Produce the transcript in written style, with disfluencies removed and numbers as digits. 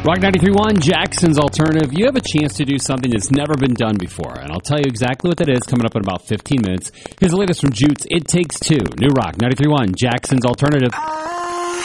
Rock 93.1, Jackson's Alternative. You have a chance to do something that's never been done before, and I'll tell you exactly what that is coming up in about 15 minutes. Here's the latest from Jutes, It Takes Two. New Rock 93.1, Jackson's Alternative.